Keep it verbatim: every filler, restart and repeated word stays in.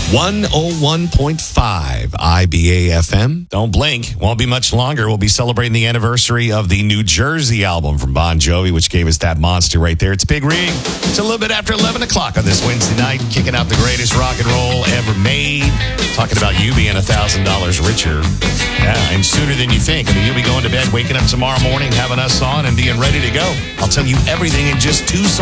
one oh one point five I B A F M. Don't blink. Won't be much longer. We'll be celebrating the anniversary of the New Jersey album from Bon Jovi, which gave us that monster right there. It's Big Rig. It's a little bit after eleven o'clock on this Wednesday night, kicking out the greatest rock and roll ever made. Talking about you being one thousand dollars richer. Yeah, and sooner than you think. I mean, you'll be going to bed, waking up tomorrow morning, having us on, and being ready to go. I'll tell you everything in just two songs.